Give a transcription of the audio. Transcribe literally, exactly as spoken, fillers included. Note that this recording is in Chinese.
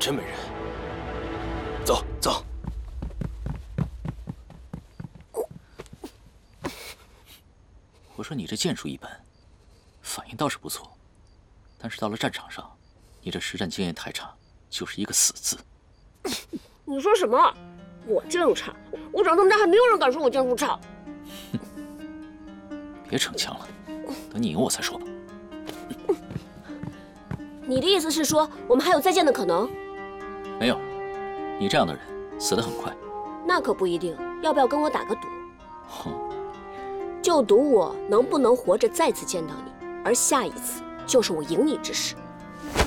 真没人。走走。 我说你这剑术一般，反应倒是不错，但是到了战场上，你这实战经验太差，就是一个死字。 你说什么？我剑术差？我长这么大还没有人敢说我剑术差。 别逞强了，等你赢我再说吧。 你的意思是说，我们还有再见的可能？ 没有，你这样的人死得很快。 那可不一定，要不要跟我打个赌？ 哼， 就赌我能不能活着再次见到你，而下一次就是我赢你之时。